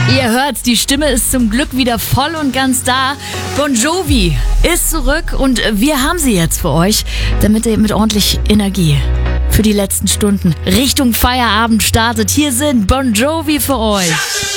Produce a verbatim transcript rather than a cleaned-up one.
Ihr hört's, die Stimme ist zum Glück wieder voll und ganz da. Bon Jovi ist zurück und wir haben sie jetzt für euch, damit ihr mit ordentlich Energie für die letzten Stunden Richtung Feierabend startet. Hier sind Bon Jovi für euch.